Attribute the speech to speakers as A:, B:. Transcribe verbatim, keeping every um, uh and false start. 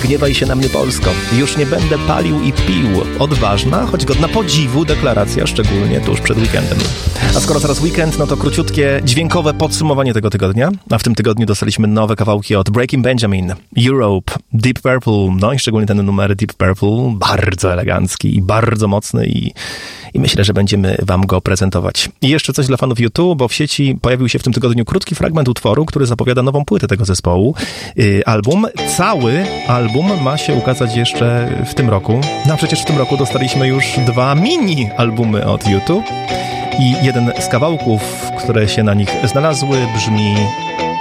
A: gniewaj się na mnie Polsko. Już nie będę palił i pił. Odważna, choć godna podziwu deklaracja, szczególnie tuż przed weekendem. A skoro teraz weekend, no to króciutkie, dźwiękowe podsumowanie tego tygodnia. A w tym tygodniu dostaliśmy nowe kawałki od Breaking Benjamin, Europe, Deep Purple, no i szczególnie ten numer Deep Purple, bardzo elegancki i bardzo mocny i, i myślę, że będziemy wam go prezentować. I jeszcze coś dla fanów U two, bo w sieci pojawił się w tym tygodniu krótki fragment utworu, który zapowiada nową płytę tego zespołu. Yy, album, cały album ma się ukazać jeszcze w tym roku. No a przecież w tym roku dostaliśmy już dwa mini albumy od U two. I jeden z kawałków, które się na nich znalazły, brzmi